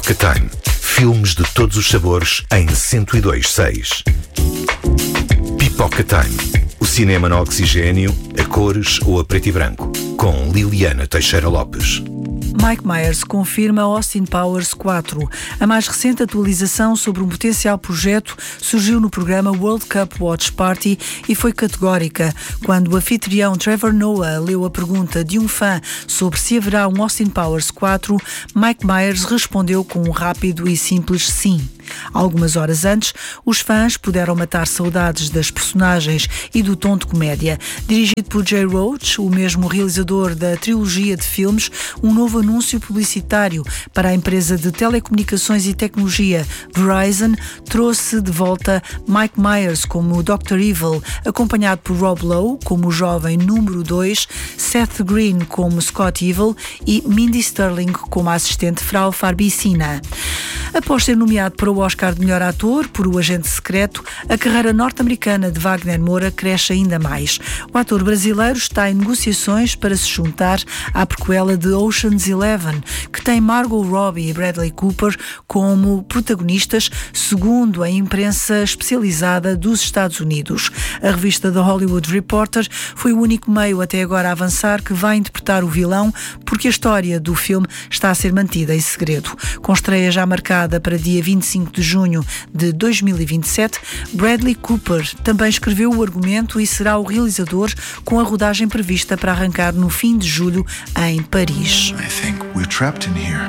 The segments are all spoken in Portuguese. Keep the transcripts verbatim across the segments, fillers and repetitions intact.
Pipoca Time. Filmes de todos os sabores em cento e dois seis. Pipoca Time. O cinema no oxigênio, a cores ou a preto e branco. Com Liliana Teixeira Lopes. Mike Myers confirma Austin Powers quatro. A mais recente atualização sobre um potencial projeto surgiu no programa World Cup Watch Party e foi categórica. Quando o anfitrião Trevor Noah leu a pergunta de um fã sobre se haverá um Austin Powers quatro, Mike Myers respondeu com um rápido e simples sim. Algumas horas antes, os fãs puderam matar saudades das personagens e do tom de comédia. Dirigido por Jay Roach, o mesmo realizador da trilogia de filmes, um novo anúncio publicitário para a empresa de telecomunicações e tecnologia Verizon trouxe de volta Mike Myers como doutor Evil, acompanhado por Rob Lowe como o jovem número dois, Seth Green como Scott Evil e Mindy Sterling como a assistente Frau Farbicina. Após ser nomeado para o Oscar de melhor ator por O Agente Secreto, a carreira norte-americana de Wagner Moura cresce ainda mais. O ator brasileiro está em negociações para se juntar à prequela de Ocean's Eleven, que tem Margot Robbie e Bradley Cooper como protagonistas, segundo a imprensa especializada dos Estados Unidos. A revista The Hollywood Reporter foi o único meio até agora a avançar que vai interpretar o vilão, porque a história do filme está a ser mantida em segredo. Com estreia já marcada para dia vinte e cinco de junho de dois mil e vinte e sete, Bradley Cooper também escreveu o argumento e será o realizador, com a rodagem prevista para arrancar no fim de julho em Paris. I think we're trapped in here.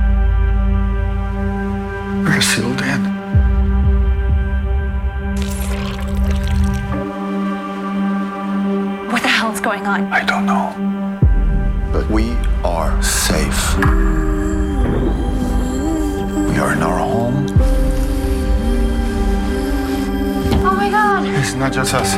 We're sealed in. What the hell is going on? I don't know. But we are safe. We are in our home. Oh my God! It's not just us.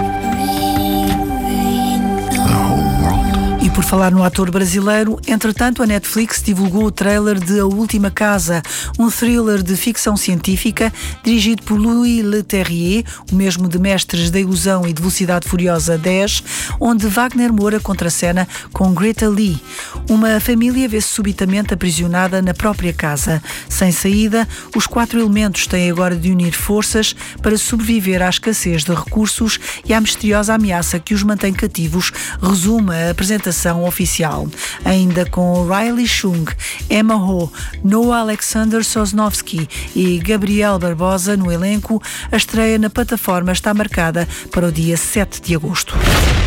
The whole world. E por falar no ator brasileiro, entretanto a Netflix divulgou o trailer de A Última Casa, um thriller de ficção científica dirigido por Louis Leterrier, o mesmo de Mestres da Ilusão e de Velocidade Furiosa dez, onde Wagner Moura contracena com Greta Lee. Uma família vê-se subitamente aprisionada na própria casa. Sem saída, os quatro elementos têm agora de unir forças para sobreviver à escassez de recursos e à misteriosa ameaça que os mantém cativos, resume a apresentação oficial. Ainda com Riley Chung, Emma Ho, Noah Alexander Sosnovsky e Gabriel Barbosa no elenco, a estreia na plataforma está marcada para o dia sete de agosto.